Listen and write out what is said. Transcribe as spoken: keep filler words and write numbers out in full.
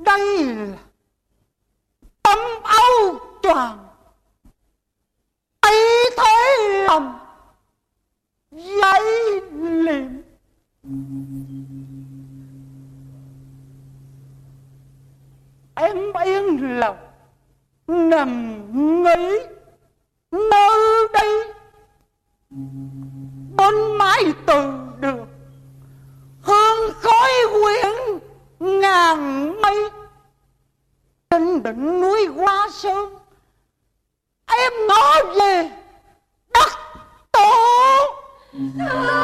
đây là tấm áo choàng ấy thế lòng dây liệm. Em yên lòng nằm nghĩ nơi đây, bên mái từ đường hương khói quyện ngàn mây. Trên đỉnh núi Hoa Sơn em ngó về đất tổ.